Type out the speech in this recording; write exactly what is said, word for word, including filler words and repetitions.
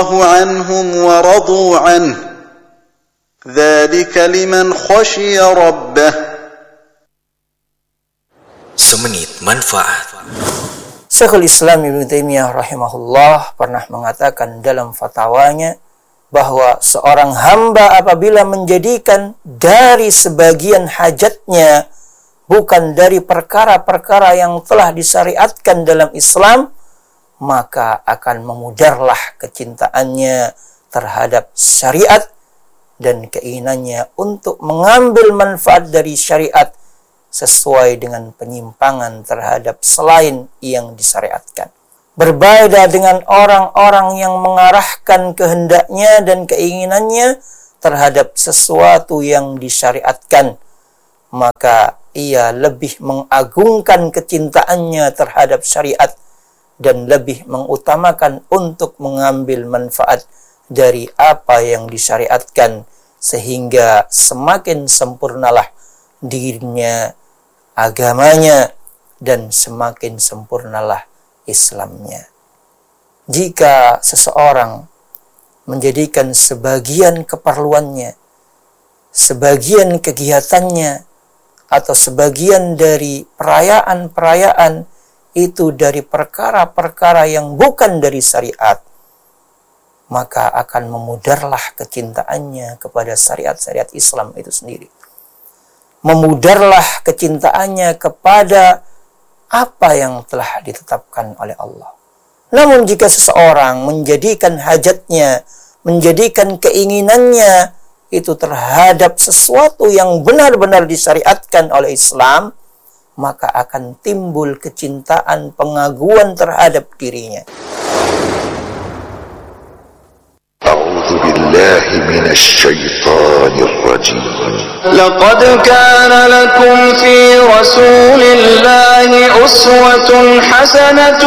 الله عنهم ورضوا عنه ذلك لمن خشي ربه. Semenit manfaat. Syekhul Islam Ibnu Taimiyah rahimahullah pernah mengatakan dalam fatwanya bahwa seorang hamba apabila menjadikan dari sebagian hajatnya bukan dari perkara-perkara yang telah disyariatkan dalam Islam, maka akan memudarlah kecintaannya terhadap syariat dan keinginannya untuk mengambil manfaat dari syariat sesuai dengan penyimpangan terhadap selain yang disyariatkan. Berbeda dengan orang-orang yang mengarahkan kehendaknya dan keinginannya terhadap sesuatu yang disyariatkan, maka ia lebih mengagungkan kecintaannya terhadap syariat dan lebih mengutamakan untuk mengambil manfaat dari apa yang disyariatkan, sehingga semakin sempurnalah dirinya, agamanya, dan semakin sempurnalah Islamnya. Jika seseorang menjadikan sebagian keperluannya, sebagian kegiatannya, atau sebagian dari perayaan-perayaan itu dari perkara-perkara yang bukan dari syariat, maka akan memudarlah kecintaannya kepada syariat-syariat Islam itu sendiri. Memudarlah kecintaannya kepada apa yang telah ditetapkan oleh Allah. Namun jika seseorang menjadikan hajatnya, menjadikan keinginannya itu terhadap sesuatu yang benar-benar disyariatkan oleh Islam, maka akan timbul kecintaan, pengaguan terhadap dirinya. A'udzu billahi minasy syaithanir rajim. Laqad kana lakum fi rasulillahi uswatun hasanatun